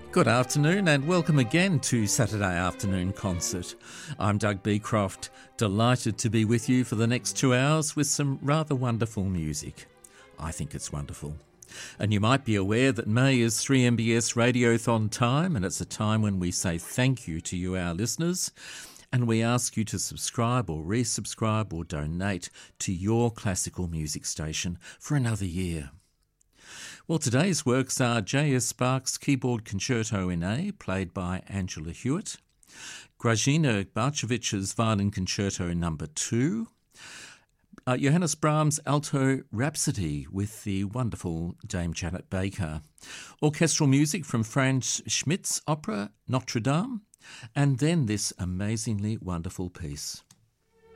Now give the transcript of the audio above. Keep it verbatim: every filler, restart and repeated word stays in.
Good afternoon and welcome again to Saturday Afternoon Concert. I'm Doug Beecroft, delighted to be with you for the next two hours with some rather wonderful music. I think it's wonderful. And you might be aware that May is three M B S Radiothon time, and it's a time when we say thank you to you, our listeners, and we ask you to subscribe or resubscribe or donate to your classical music station for another year. Well, today's works are J S Bach's Keyboard Concerto in A, played by Angela Hewitt, Grażyna Bartchewicz's Violin Concerto number two, uh, Johannes Brahms' Alto Rhapsody with the wonderful Dame Janet Baker, orchestral music from Franz Schmidt's opera Notre Dame, and then this amazingly wonderful piece.